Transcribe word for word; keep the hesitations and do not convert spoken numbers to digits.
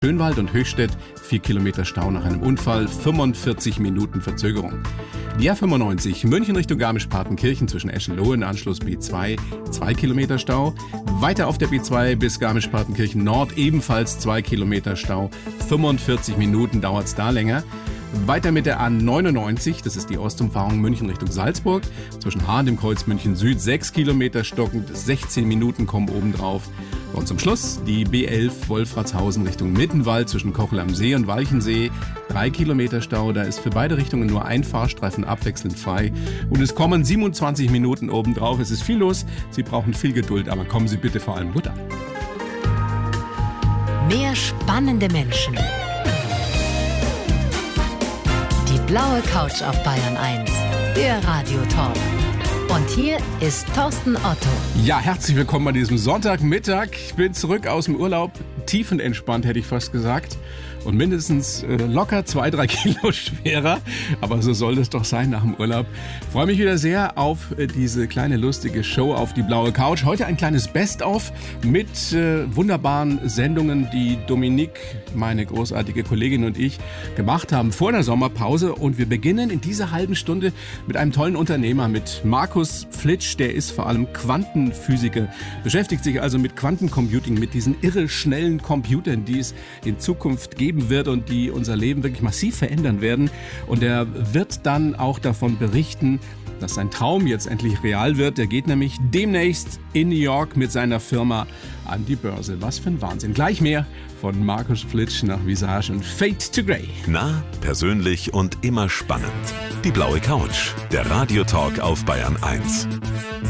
Schönwald und Höchstädt, vier Kilometer Stau nach einem Unfall, fünfundvierzig Minuten Verzögerung. Die A fünfundneunzig, München Richtung Garmisch-Partenkirchen zwischen Eschenlohen, Anschluss B zwei, zwei Kilometer Stau. Weiter auf der B zwei bis Garmisch-Partenkirchen Nord, ebenfalls zwei Kilometer Stau, fünfundvierzig Minuten dauert es da länger. Weiter mit der A neunundneunzig, das ist die Ostumfahrung München Richtung Salzburg, zwischen Hahn dem Kreuz München Süd, sechs Kilometer stockend, sechzehn Minuten kommen obendrauf. Und zum Schluss die B elf Wolfratshausen Richtung Mittenwald zwischen Kochel am See und Walchensee. Drei Kilometer Stau, da ist für beide Richtungen nur ein Fahrstreifen abwechselnd frei. Und es kommen siebenundzwanzig Minuten obendrauf. Es ist viel los, Sie brauchen viel Geduld, aber kommen Sie bitte vor allem gut an. Mehr spannende Menschen. Die blaue Couch auf Bayern eins, der Radiotalk. Und hier ist Thorsten Otto. Ja, herzlich willkommen bei diesem Sonntagmittag. Ich bin zurück aus dem Urlaub, tiefenentspannt hätte ich fast gesagt. Und mindestens äh, locker zwei, drei Kilo schwerer. Aber so soll es doch sein nach dem Urlaub. Ich freue mich wieder sehr auf äh, diese kleine lustige Show auf die blaue Couch. Heute ein kleines Best-of mit äh, wunderbaren Sendungen, die Dominique, meine großartige Kollegin und ich gemacht haben vor der Sommerpause. Und wir beginnen in dieser halben Stunde mit einem tollen Unternehmer, mit Markus Flitsch. Der ist vor allem Quantenphysiker, beschäftigt sich also mit Quantencomputing, mit diesen irre schnellen Computern, die es in Zukunft geben wird und die unser Leben wirklich massiv verändern werden. Und er wird dann auch davon berichten, dass sein Traum jetzt endlich real wird. Er geht nämlich demnächst in New York mit seiner Firma an die Börse. Was für ein Wahnsinn. Gleich mehr von Markus Flitsch nach Visage und Fade to Grey. Nah, persönlich und immer spannend. Die blaue Couch, der Radiotalk auf Bayern eins.